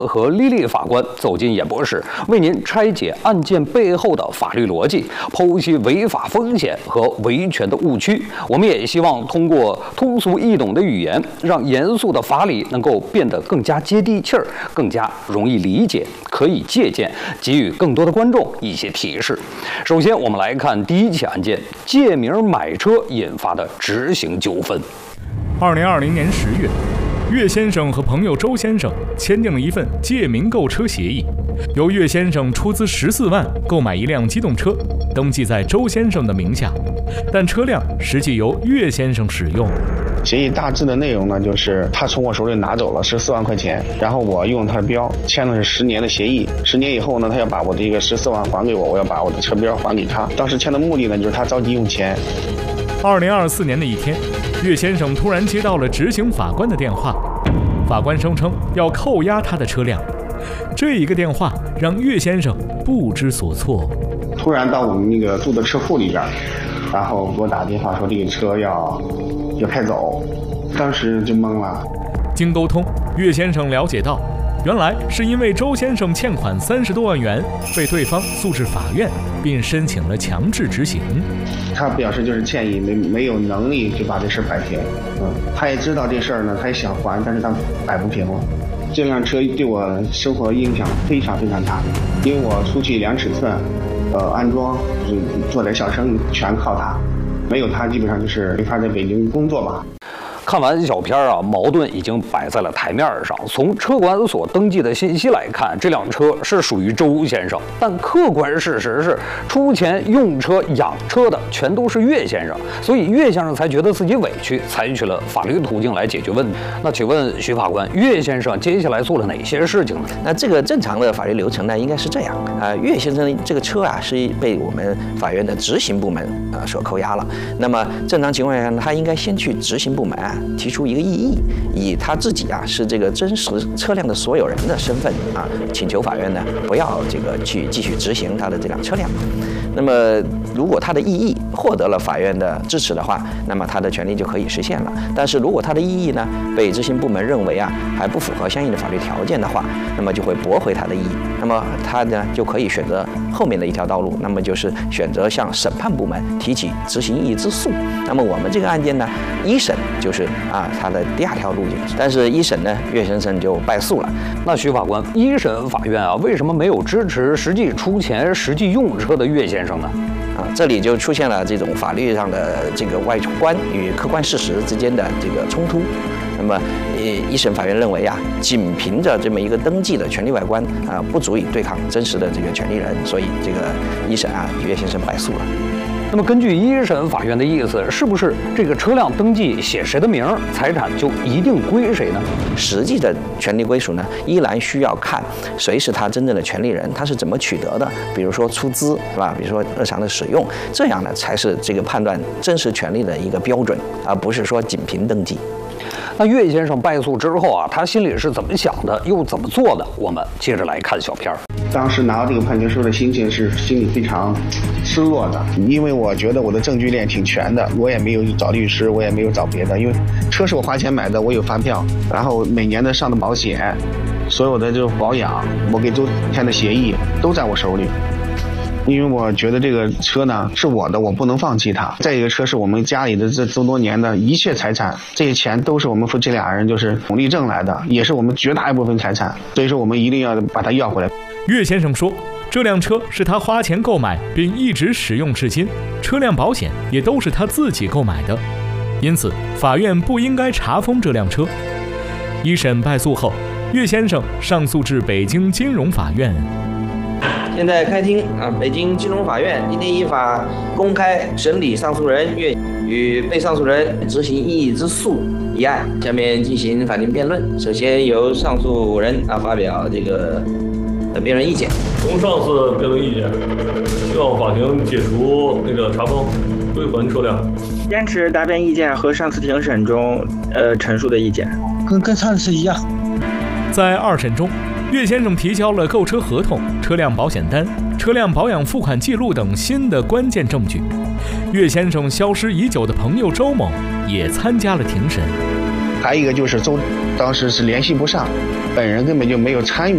和丽丽法官走进演播室，为您拆解案件背后的法律逻辑，剖析违法风险和维权的误区。我们也希望通过通俗易懂的语言，让严肃的法理能够变得更加接地气儿，更加容易理解，可以借鉴，给予更多的观众一些提示。首先，我们来看第一起案件：借名买车引发的执行纠纷。 2020年10月。岳先生和朋友周先生签订了一份借名购车协议，由岳先生出资14万购买一辆机动车，登记在周先生的名下，但车辆实际由岳先生使用。 协议大致的内容呢，就是他从我手里拿走了14万块钱，然后我用他的标签的是10年的协议，10年以后呢，他要把我的一个14万还给我，我要把我的车标还给他。当时签的目的呢，就是他着急用钱。 2024年的一天，岳先生突然接到了执行法官的电话，法官声称要扣押他的车辆。这一个电话让岳先生不知所措。 突然到我们那个住的车库里边，然后给我打电话说这个车要开走，当时就懵了。 经沟通，岳先生了解到，原来是因为周先生欠款30多万元，被对方诉至法院，并申请了强制执行。 他表示就是歉意，没有能力就把这事摆平。他也知道这事儿呢，他也想还，但是他摆不平了。这辆车对我生活影响非常非常大，因为我出去量尺寸，安装，做点小生意全靠他，没有他基本上就是没法在北京工作吧。 看完小片啊，矛盾已经摆在了台面上。从车管所登记的信息来看，这辆车是属于周先生，但客观事实是，出钱用车养车的全都是岳先生，所以岳先生才觉得自己委屈，采取了法律途径来解决问题。那请问徐法官，岳先生接下来做了哪些事情呢？ 那这个正常的法律流程呢，应该是这样岳先生这个车啊，是被我们法院的执行部门所扣押了。那么正常情况下呢，他应该先去执行部门提出一个异议，以他自己是这个真实车辆的所有人的身份请求法院呢不要这个去继续执行他的这辆车辆。那么如果他的异议获得了法院的支持的话，那么他的权利就可以实现了。但是如果他的异议呢被执行部门认为还不符合相应的法律条件的话，那么就会驳回他的异议。那么他呢就可以选择后面的一条道路，那么就是选择向审判部门提起执行异议之诉。那么我们这个案件呢，一审就是他的第2条路径，但是一审呢，岳先生就败诉了。 那徐法官，一审法院为什么没有支持实际出钱、实际用车的岳先生呢？ 这里就出现了这种法律上的这个外观与客观事实之间的这个冲突。那么，一审法院认为仅凭着这么一个登记的权利外观不足以对抗真实的这个权利人，所以这个一审岳先生败诉了。 那么根据一审法院的意思，是不是这个车辆登记写谁的名，财产就一定归谁呢？ 实际的权利归属呢，依然需要看谁是他真正的权利人，他是怎么取得的，比如说出资，是吧？比如说日常的使用，这样呢才是这个判断真实权利的一个标准，而不是说仅凭登记。 那岳先生败诉之后他心里是怎么想的，又怎么做的？我们接着来看小片。 当时拿到这个判决书的心情是心里非常失落的，因为我觉得我的证据链挺全的，我也没有找律师，我也没有找别的，因为车是我花钱买的，我有发票，然后每年的上的保险，所有的这种保养，我给周签的协议都在我手里。因为我觉得这个车呢是我的，我不能放弃它。再一个，车是我们家里的这么多年的一切财产，这些钱都是我们夫妻俩人就是努力挣来的，也是我们绝大一部分财产，所以说我们一定要把它要回来。 岳先生说，这辆车是他花钱购买并一直使用至今，车辆保险也都是他自己购买的，因此法院不应该查封这辆车。一审败诉后，岳先生上诉至北京金融法院。 现在开庭北京金融法院今天依法公开审理上诉人岳与被上诉人执行异议之诉一案，下面进行法庭辩论。首先由上诉人发表这个辩论意见。 从上次辩论意见，希望法庭解除那个查封，归还车辆。 坚持答辩意见和上次庭审中陈述的意见， 跟上次一样。 在2审中，岳先生提交了购车合同、车辆保险单、车辆保养付款记录等新的关键证据。岳先生消失已久的朋友周某也参加了庭审。 还有一个就是周当时是联系不上，本人根本就没有参与